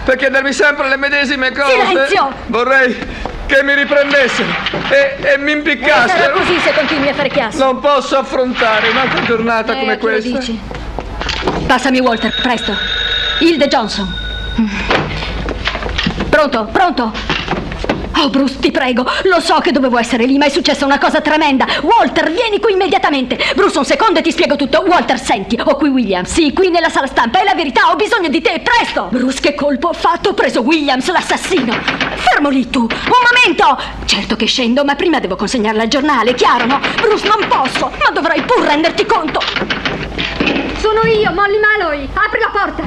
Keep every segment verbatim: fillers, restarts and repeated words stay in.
per chiedermi sempre le medesime cose. Silenzio! Vorrei che mi riprendessero e, e mi impiccassero. Sarà così se continui a fare chiasso. Non posso affrontare un'altra giornata eh, come a chi lo questa. dici? Passami Walter, presto. Hilde Johnson. Pronto, pronto? Oh, Bruce, ti prego, lo so che dovevo essere lì, ma è successa una cosa tremenda. Walter, vieni qui immediatamente. Bruce, un secondo e ti spiego tutto. Walter, senti, ho qui Williams. Sì, qui nella sala stampa. È la verità, ho bisogno di te, presto. Bruce, che colpo ho fatto? Ho preso Williams, l'assassino. Fermo lì tu, un momento. Certo che scendo, ma prima devo consegnarla al giornale, chiaro, no? Bruce, non posso, ma dovrai pur renderti conto. Sono io, Molly Malloy. Apri la porta.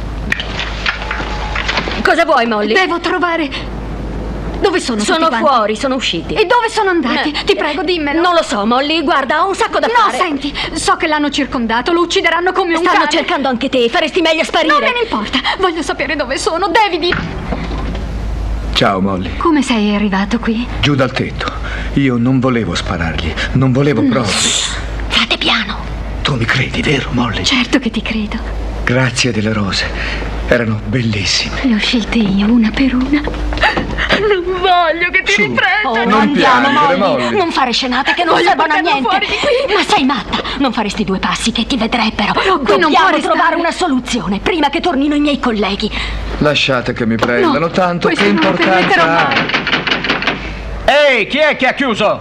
Cosa vuoi, Molly? Devo trovare... Dove sono tutti Sono quanti? fuori, sono usciti. E dove sono andati? Eh, Ti prego, dimmelo. Non lo so, Molly, guarda, ho un sacco da No, fare. senti, so che l'hanno circondato, lo uccideranno come un Stanno cane. cercando anche te, faresti meglio a sparire. Non me ne importa, voglio sapere dove sono. Davide! Ciao, Molly. Come sei arrivato qui? Giù dal tetto. Io non volevo sparargli. Non volevo Mm. proprio. Fate piano. Tu mi credi, vero, Molly? Certo che ti credo. Grazie delle rose. Erano bellissime. Le ho scelte io, una per una. Non voglio che ti Su. riprenda. Oh, Non andiamo, piangere, Molly. Molly. Non fare scenate che non Voglio servono a portarlo niente. fuori di qui. Ma sei matta. Non faresti due passi che ti vedrebbero. qui non può Dobbiamo restare. trovare una soluzione prima che tornino i miei colleghi. Lasciate che mi prendano, No, tanto questo che non lo permetterò importanza ha. mai. Ehi, chi è che ha chiuso?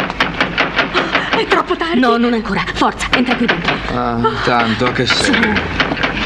È troppo tardi. No, non ancora. Forza, entra qui dentro. Ah, tanto che sei.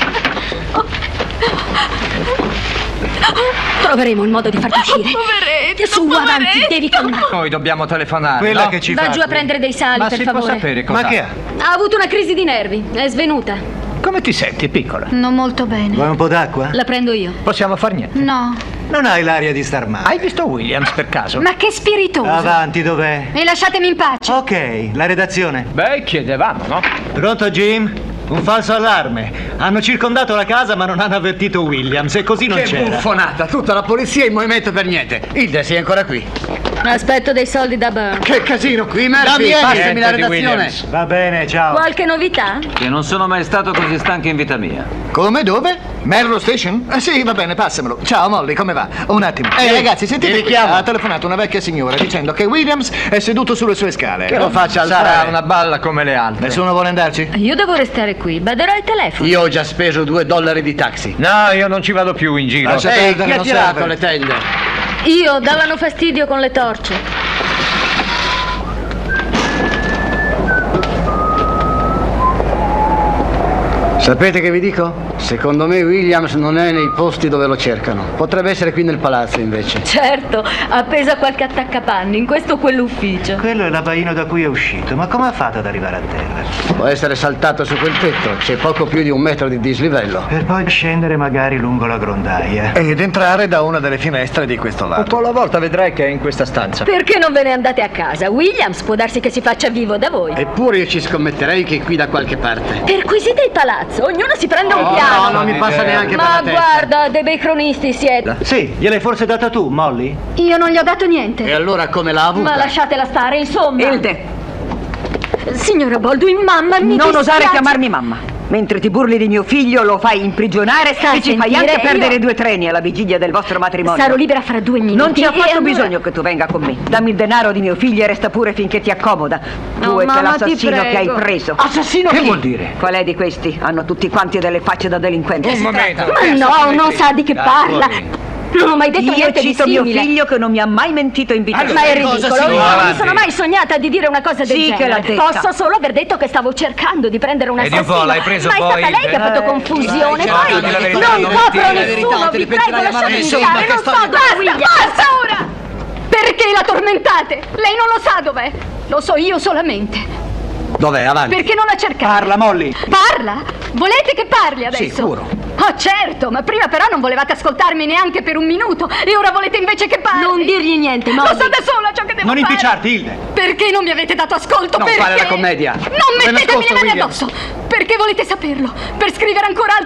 Troveremo il modo di farti uscire. Poveretto, Su, avanti, poveretto. devi calmare. Noi dobbiamo telefonare. Quella no? che ci Va fa giù a qui. prendere dei sali, Ma per si favore. può sapere cosa? Ma che ha? Ha avuto una crisi di nervi, è svenuta. Come ti senti, piccola? Non molto bene. Vuoi un po' d'acqua? La prendo io. Possiamo far niente. No. Non hai l'aria di star male. Hai visto Williams per caso? Ma che spiritoso. Avanti, dov'è? E lasciatemi in pace. Ok, la redazione. Beh, chiedevamo, no? Pronto, Jim? Un falso allarme. Hanno circondato la casa ma non hanno avvertito Williams e così non Che c'era. buffonata, tutta la polizia in movimento per niente. Hilde, sei ancora qui? Aspetto dei soldi da Burn. Che casino qui, Murphy, Dammi, passami niente la di redazione. Williams. Va bene, ciao. Qualche novità? Che non sono mai stato così stanco in vita mia. Come, dove? Merlo Station? Eh, sì, va bene, passamelo. Ciao Molly, come va? Un attimo. Ehi ragazzi, sentite ti qui. richiamo. Ha telefonato una vecchia signora dicendo che Williams è seduto sulle sue scale. Che lo faccia alzare. Sarà una balla come le altre. Nessuno vuole andarci? Io devo restare qui, baderò il telefono. Io ho già speso due dollari di taxi. No, io non ci vado più in giro. Lascia Ehi, perdere, chi ha non tirato serve. le tende? Io davano fastidio con le torce. Sapete che vi dico? Secondo me Williams non è nei posti dove lo cercano. Potrebbe essere qui nel palazzo invece. Certo, appeso a qualche attaccapanni, in questo o quell'ufficio. Quello è l'abbaino da cui è uscito, ma come ha fatto ad arrivare a terra? Può essere saltato su quel tetto, c'è poco più di un metro di dislivello. Per poi scendere magari lungo la grondaia. Ed entrare da una delle finestre di questo Un lato. po' alla volta vedrai che è in questa stanza. Perché non ve ne andate a casa? Williams può darsi che si faccia vivo da voi. Eppure io ci scommetterei che è qui da qualche parte. Perquisite il palazzo, ognuno si prende un piano. No, non mi passa neanche per Ma la testa. guarda, dei bei cronisti siete. Sì, gliel'hai forse data tu, Molly? Io non gli ho dato niente. E allora come l'ha avuta? Ma lasciatela stare, insomma. Hilde, Signora Baldwin, mamma, mi non osare dispiace. chiamarmi mamma. Mentre ti burli di mio figlio lo fai imprigionare Sta a e ci fai sentire, anche perdere io- due treni alla vigilia del vostro matrimonio. Sarò libera fra due minuti. Non c'è e affatto allora- bisogno che tu venga con me. Dammi il denaro di mio figlio e resta pure finché ti accomoda. Tu No, e mamma, quell'assassino ti che hai prego. preso. Assassino Che chi? vuol dire? Qual è di questi? Hanno tutti quanti delle facce da delinquenti. Un momento. Ma no, non sa di che Dai, parla. fuori. Non ho mai detto Io niente di cito mio simile. figlio che non mi ha mai mentito in vita. Allora, Ma è cosa ridicolo, si io vuole? non mi Avanti. sono mai sognata di dire una cosa del Sì, che genere. l'ha detta. Posso solo aver detto che stavo cercando di prendere un E di un assassino. po' l'hai preso Ma è poi, stata lei che ha fatto eh, confusione. dai, Poi dai, la verità, non non copro mentire. nessuno, vi prego, lasciatemi insomma, stare, che non storia- so dove Basta, William. basta ora! Perché la tormentate? Lei non lo sa dov'è. Lo so io solamente. Dov'è? Avanti. Perché non la cercate? Parla, Molly. Parla? Volete che parli adesso? Sicuro. Oh, certo, ma prima però non volevate ascoltarmi neanche per un minuto e ora volete invece che parli. Non dirgli niente, Lo Molly. so da sola ciò che devo Non fare. impicciarti, Hilde. Perché non mi avete dato ascolto? Non Perché? fare la commedia. Non Dove è mettetemi nascosto le mani Williams? addosso. Perché volete saperlo? Per scrivere ancora